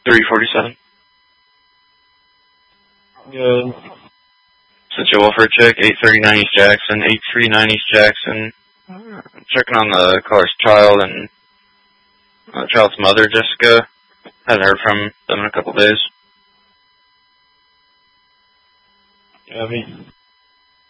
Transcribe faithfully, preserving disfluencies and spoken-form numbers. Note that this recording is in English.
three forty-seven. Good. Sent you a welfare check, eight thirty-nine East Jackson, eight thirty-nine East Jackson. Uh, checking on the caller's child and uh, the child's mother, Jessica. Haven't heard from them in a couple days. Copy.